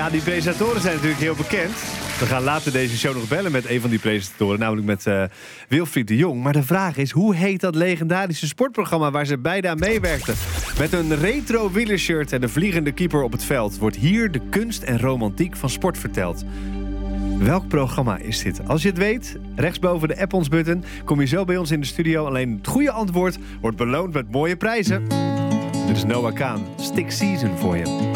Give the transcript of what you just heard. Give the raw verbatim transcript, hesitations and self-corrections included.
Ja, die presentatoren zijn natuurlijk heel bekend. We gaan later deze show nog bellen met een van die presentatoren, namelijk met uh, Wilfried de Jong. Maar de vraag is, hoe heet dat legendarische sportprogramma waar ze beide aan meewerkten? Met een retro wielershirt en de vliegende keeper op het veld wordt hier de kunst en romantiek van sport verteld. Welk programma is dit? Als je het weet, rechtsboven de app-ons-button kom je zo bij ons in de studio. Alleen het goede antwoord wordt beloond met mooie prijzen. Dit is Noah Kaan, Stick Season voor je.